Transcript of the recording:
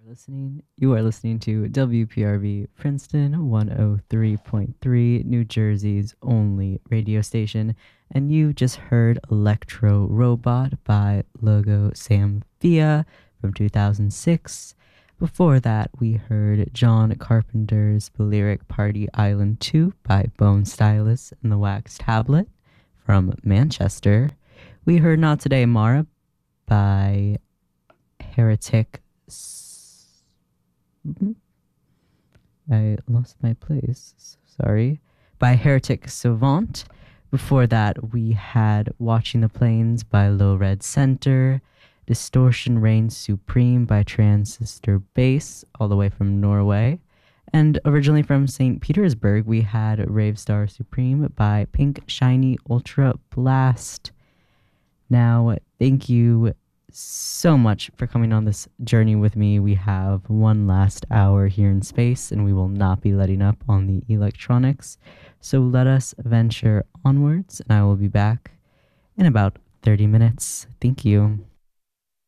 Listening. You are listening to WPRV Princeton 103.3, New Jersey's only radio station, and you just heard Electro Robot by Logo Samphia from 2006. Before that, we heard John Carpenter's Balearic Party Island 2 by Bone Stylus and the Wax Tablet from Manchester. We heard Not Today Mara by Heretic. I lost my place. Sorry. By Heretic Savant. Before that, we had Watching the Plains by Low Red Center, Distortion Reigns Supreme by Transistor Bass, all the way from Norway. And originally from St. Petersburg, we had Rave Star Supreme by Pink Shiny Ultra Blast. Now, thank you so much for coming on this journey with me. We have one last hour here in space, and we will not be letting up on the electronics. So let us venture onwards, and I will be back in about 30 minutes. Thank you.